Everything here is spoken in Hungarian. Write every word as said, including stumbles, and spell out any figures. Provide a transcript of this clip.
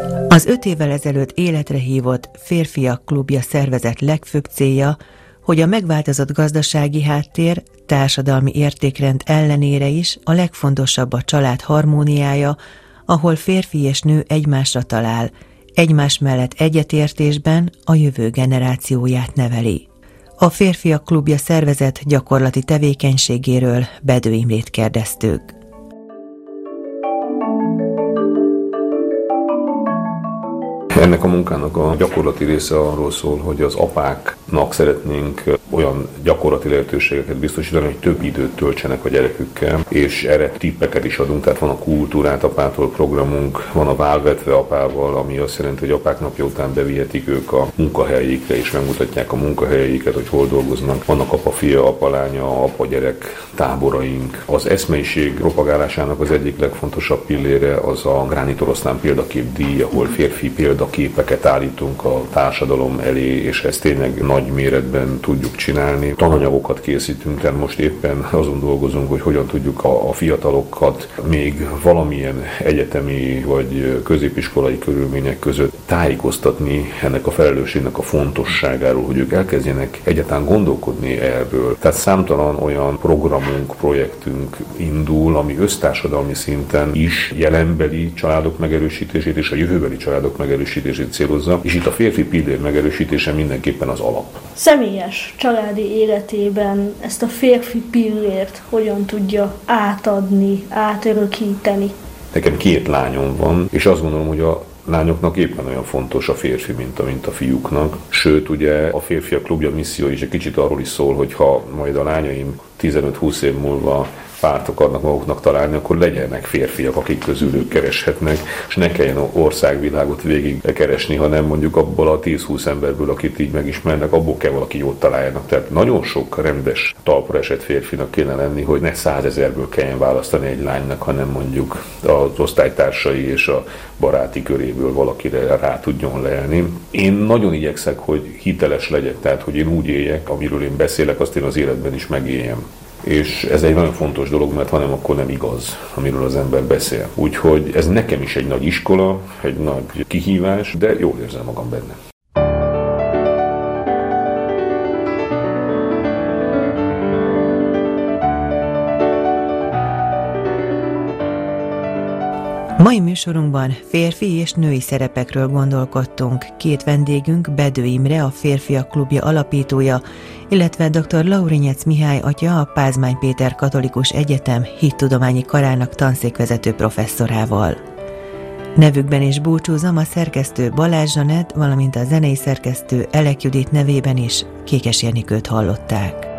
Az öt évvel ezelőtt életre hívott Férfiak Klubja szervezet legfőbb célja, hogy a megváltozott gazdasági háttér, társadalmi értékrend ellenére is a legfontosabb a család harmóniája, ahol férfi és nő egymásra talál, egymás mellett egyetértésben a jövő generációját neveli. A Férfiak Klubja szervezet gyakorlati tevékenységéről Bedő Imrét kérdeztük. Ennek a munkának a gyakorlati része arról szól, hogy az apáknak szeretnénk olyan gyakorlati lehetőségeket biztosítani, hogy több időt töltsenek a gyerekükkel, és erre tippeket is adunk, tehát van a Kultúrát apától programunk, van a Válvetve apával, ami azt jelenti, hogy apák napja után bevihetik ők a munkahelyikre, és megmutatják a munkahelyeiket, hogy hol dolgoznak. Vannak apa-fia, apa-lánya, apa-gyerek táboraink. Az eszmeiség propagálásának az egyik legfontosabb pillére az a Gránit Oroszlán példaképdíj, ahol férfi példaképeket állítunk a társadalom elé, és ezt tényleg nagy méretben tudjuk csinálni. Tananyagokat készítünk, tehát most éppen azon dolgozunk, hogy hogyan tudjuk a, a fiatalokat még valamilyen egyetemi vagy középiskolai körülmények között tájékoztatni ennek a felelősségnek a fontosságáról, hogy ők elkezdjenek egyáltalán gondolkodni erről. Tehát számtalan olyan programunk, projektünk indul, ami össztársadalmi szinten is jelenbeli családok megerősítését és a jövőbeli családok megerősítését célozza, és itt a férfi pillér megerősítése mindenképpen az alap. Személyes családi életében ezt a férfi pillért hogyan tudja átadni, átörökíteni? Nekem két lányom van, és azt gondolom, hogy a lányoknak éppen olyan fontos a férfi, mint a, mint a fiúknak. Sőt, ugye a Férfiak Klubja misszió is egy kicsit arról is szól, hogy ha majd a lányaim tizenöt-húsz év múlva párt akarnak maguknak találni, akkor legyenek férfiak, akik közül ők kereshetnek, és ne kelljen országvilágot végig keresni, hanem mondjuk abból a tíz-húsz emberből, akit így megismernek, abból kell valaki jót találjanak. Tehát nagyon sok rendes, talpra esett férfinak kéne lenni, hogy ne százezerből kelljen választani egy lánynak, hanem mondjuk az osztálytársai és a baráti köréből valakire rá tudjon leelni. Én nagyon igyekszek, hogy hiteles legyek, tehát hogy én úgy éljek, amiről én beszélek, azt én az életben is megéljem. És ez egy nagyon fontos dolog, mert ha nem, akkor nem igaz, amiről az ember beszél. Úgyhogy ez nekem is egy nagy iskola, egy nagy kihívás, de jól érzem magam benne. Mai műsorunkban férfi és női szerepekről gondolkodtunk. Két vendégünk Bedő Imre, a Férfiak Klubja alapítója, illetve dr. Laurinyec Mihály atya, a Pázmány Péter Katolikus Egyetem hittudományi karának tanszékvezető professzorával. Nevükben is búcsúzom, a szerkesztő Balázs Zsanett, valamint a zenei szerkesztő Elek Judit nevében is Kékes Jenikőt hallották.